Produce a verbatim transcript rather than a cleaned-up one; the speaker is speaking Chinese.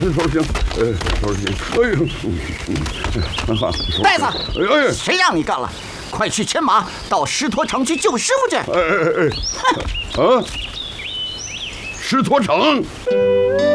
收拾行，呃，收拾行。哎呦， 呆子， 哎哎， 谁让你干了？快去牵马到石陀城去救师傅去！ 哎哎哎，啊，石陀城。